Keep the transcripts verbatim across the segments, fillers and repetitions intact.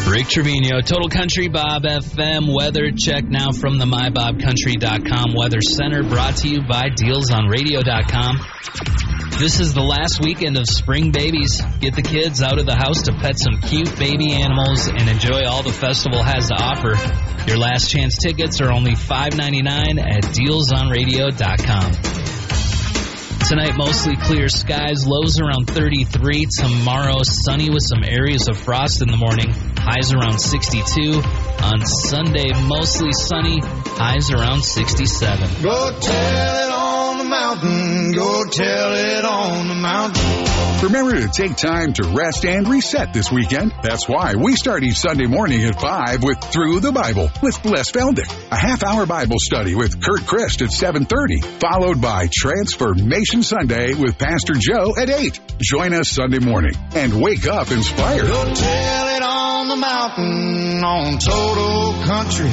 Rick Trevino, Total Country Bob F M weather check now from the my bob country dot com Weather Center, brought to you by deals on radio dot com. This is the last weekend of Spring Babies. Get the kids out of the house to pet some cute baby animals and enjoy all the festival has to offer. Your last chance tickets are only five ninety-nine at deals on radio dot com. Tonight, mostly clear skies, lows around thirty-three. Tomorrow, sunny with some areas of frost in the morning, highs around sixty-two. On Sunday, mostly sunny, highs around sixty-seven. Go tell it on the mountain, go tell it on the mountain. Remember to take time to rest and reset this weekend. That's why we start each Sunday morning at five with Through the Bible with Les Feldick, a half-hour Bible study with Kurt Christ at seven thirty, followed by Transformation Sunday with Pastor Joe at eight. Join us Sunday morning and wake up inspired. Go tell it on the mountain on Total Country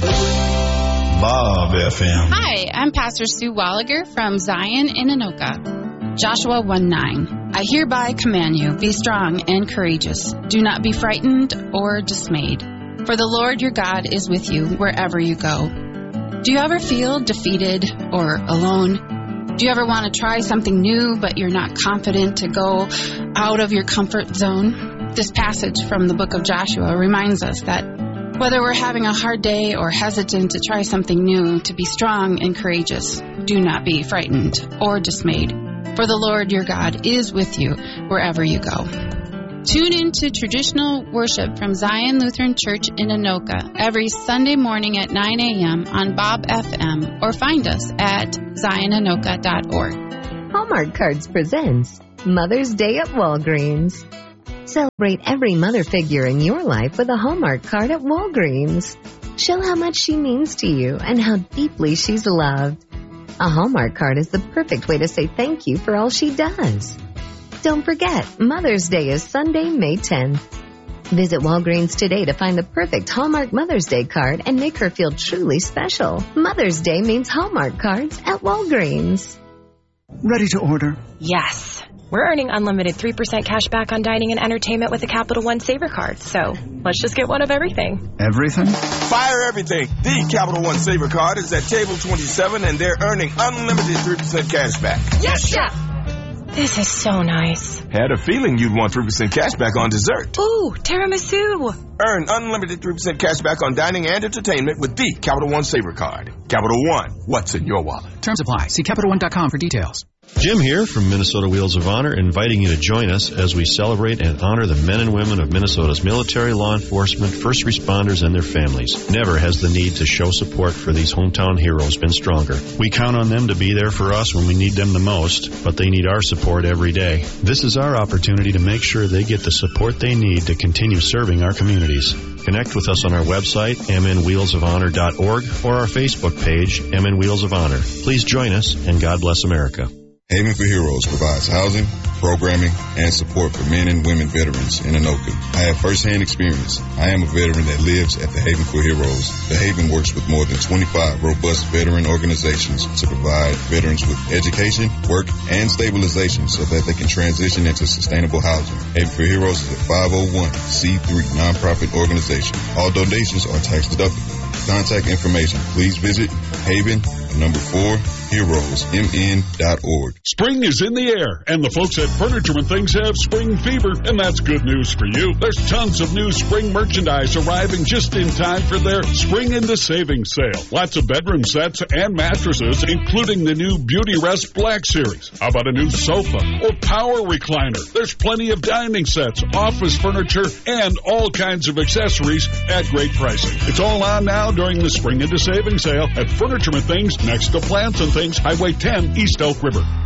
Bob F M. Hi, I'm Pastor Sue Walliger from Zion in Anoka. Joshua one nine. I hereby command you, be strong and courageous. Do not be frightened or dismayed, for the Lord your God is with you wherever you go. Do you ever feel defeated or alone? Do you ever want to try something new, but you're not confident to go out of your comfort zone? This passage from the book of Joshua reminds us that whether we're having a hard day or hesitant to try something new, to be strong and courageous, do not be frightened or dismayed, for the Lord your God is with you wherever you go. Tune in to traditional worship from Zion Lutheran Church in Anoka every Sunday morning at nine a.m. on Bob F M, or find us at zion anoka dot org. Hallmark Cards presents Mother's Day at Walgreens. Celebrate every mother figure in your life with a Hallmark card at Walgreens. Show how much she means to you and how deeply she's loved. A Hallmark card is the perfect way to say thank you for all she does. Don't forget, Mother's Day is Sunday, May tenth. Visit Walgreens today to find the perfect Hallmark Mother's Day card and make her feel truly special. Mother's Day means Hallmark cards at Walgreens. Ready to order? Yes. We're earning unlimited three percent cash back on dining and entertainment with the Capital One Saver Card, so let's just get one of everything. Everything? Fire everything. The Capital One Saver Card is at table twenty-seven, and they're earning unlimited three percent cash back. Yes, Chef! This is so nice. Had a feeling you'd want three percent cash back on dessert. Ooh, tiramisu. Earn unlimited three percent cash back on dining and entertainment with the Capital One Saver Card. Capital One, what's in your wallet? Terms apply. See Capital One dot com for details. Jim here from Minnesota Wheels of Honor, inviting you to join us as we celebrate and honor the men and women of Minnesota's military, law enforcement, first responders, and their families. Never has the need to show support for these hometown heroes been stronger. We count on them to be there for us when we need them the most, but they need our support every day. This is our opportunity to make sure they get the support they need to continue serving our communities. Connect with us on our website, m n wheels of honor dot org, or our Facebook page, M N Wheels of Honor. Please join us, and God bless America. Haven for Heroes provides housing, programming, and support for men and women veterans in Anoka. I have firsthand experience. I am a veteran that lives at the Haven for Heroes. The Haven works with more than twenty-five robust veteran organizations to provide veterans with education, work, and stabilization so that they can transition into sustainable housing. Haven for Heroes is a five oh one c three nonprofit organization. All donations are tax deductible. Contact information, please visit Haven, number four, heroes m n dot org. Spring is in the air, and the folks at Furniture and Things have spring fever, and that's good news for you. There's tons of new spring merchandise arriving just in time for their Spring into Savings sale. Lots of bedroom sets and mattresses, including the new Beauty Rest Black Series. How about a new sofa or power recliner? There's plenty of dining sets, office furniture, and all kinds of accessories at great pricing. It's all on now during the Spring into Savings sale at Furniture and Things next to Plants and Things, Highway ten, East Elk River.